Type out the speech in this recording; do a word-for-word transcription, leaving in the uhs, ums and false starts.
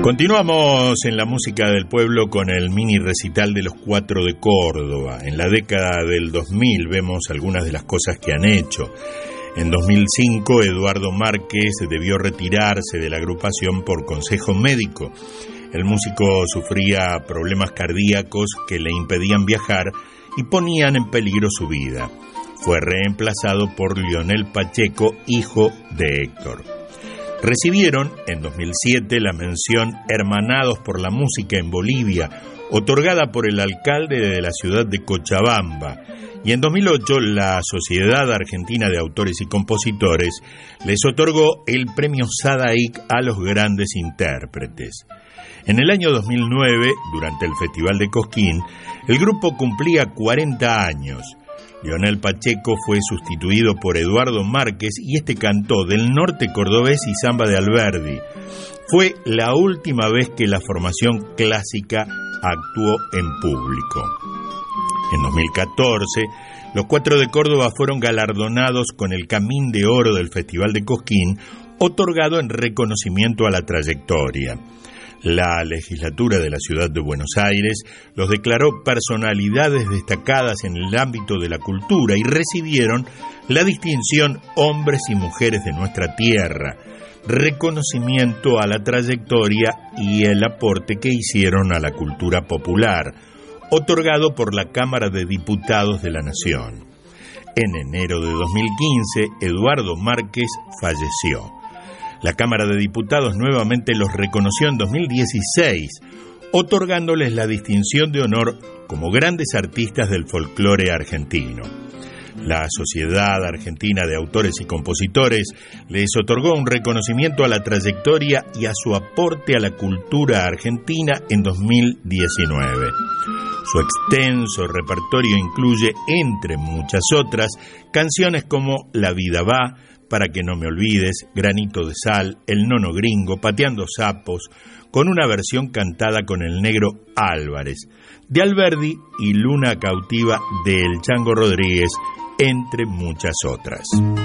Continuamos en la música del pueblo con el mini recital de los Cuatro de Córdoba. En la década del dos mil vemos algunas de las cosas que han hecho. En dos mil cinco, Eduardo Márquez debió retirarse de la agrupación por consejo médico. El músico sufría problemas cardíacos que le impedían viajar y ponían en peligro su vida. Fue reemplazado por Lionel Pacheco, hijo de Héctor. Recibieron en dos mil siete la mención Hermanados por la Música en Bolivia, otorgada por el alcalde de la ciudad de Cochabamba, y en dos mil ocho la Sociedad Argentina de Autores y Compositores les otorgó el premio Sadaic a los grandes intérpretes. En el año dos mil nueve, durante el Festival de Cosquín, el grupo cumplía cuarenta años. Lionel Pacheco fue sustituido por Eduardo Márquez y este cantó del norte cordobés y samba de Alberdi. Fue la última vez que la formación clásica actuó en público. En dos mil catorce, los Cuatro de Córdoba fueron galardonados con el Camín de Oro del Festival de Cosquín, otorgado en reconocimiento a la trayectoria. La legislatura de la ciudad de Buenos Aires los declaró personalidades destacadas en el ámbito de la cultura y recibieron la distinción Hombres y Mujeres de Nuestra Tierra, reconocimiento a la trayectoria y el aporte que hicieron a la cultura popular, otorgado por la Cámara de Diputados de la Nación. En enero de dos mil quince, Eduardo Márquez falleció. La Cámara de Diputados nuevamente los reconoció en dos mil dieciséis, otorgándoles la distinción de honor como grandes artistas del folclore argentino. La Sociedad Argentina de Autores y Compositores les otorgó un reconocimiento a la trayectoria y a su aporte a la cultura argentina en dos mil diecinueve. Su extenso repertorio incluye, entre muchas otras, canciones como La Vida Va, Para que no me olvides, Granito de Sal, El Nono Gringo, Pateando Sapos, con una versión cantada con el negro Álvarez, de Alberdi y Luna Cautiva de El Chango Rodríguez, entre muchas otras.